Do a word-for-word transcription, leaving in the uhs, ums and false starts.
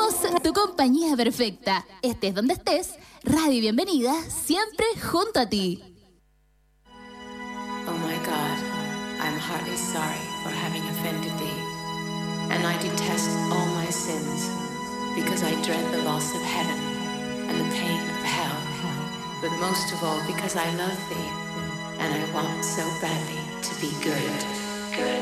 Somos tu compañía perfecta. Estés donde estés, Radio Bienvenida, siempre junto a ti. Oh my God, I'm heartily sorry for having offended thee, and I detest all my sins, because I dread the loss of heaven and the pain of hell, but most of all because I love thee, and I want so badly to be good, good.